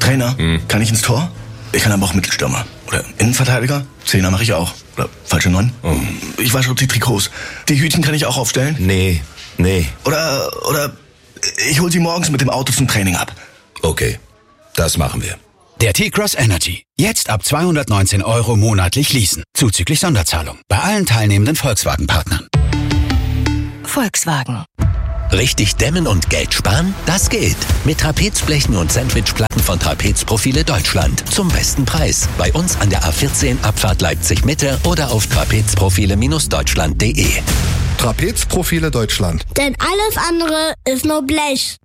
Trainer? Kann ich ins Tor? Ich kann aber auch Mittelstürmer. Oder Innenverteidiger? Zehner mache ich auch. Oder falsche 9? Ich wasche die Trikots. Die Hütchen kann ich auch aufstellen? Nee. Oder ich hol sie morgens mit dem Auto zum Training ab. Okay, das machen wir. Der T-Cross Energy. Jetzt ab 219 € monatlich leasen. Zuzüglich Sonderzahlung. Bei allen teilnehmenden Volkswagen-Partnern. Volkswagen. Richtig dämmen und Geld sparen? Das geht. Mit Trapezblechen und Sandwichplatten von Trapezprofile Deutschland. Zum besten Preis. Bei uns an der A14 Abfahrt Leipzig-Mitte oder auf trapezprofile-deutschland.de. Trapezprofile Deutschland. Denn alles andere ist nur Blech.